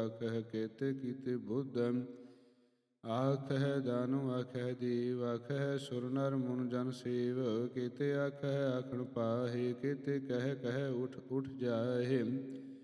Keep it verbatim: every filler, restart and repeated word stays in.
ਆਖਹਿ ਕੇਤੇ ਕੀਤੇ ਬੁੱਧ ਆਖਹਿ ਦਾਨੁ ਆਖਹਿ ਦੀਵ ਆਖਹਿ ਸੁਰ ਨਰ ਮੁਨ ਜਨ ਸੇਵ ਕੇਤੇ ਆਖਹਿ ਆਖਣ ਪਾਹੇ ਕੇਤੇ ਕਹਿ ਕਹਿ ਉਠ ਉਠ ਜਾਹੇ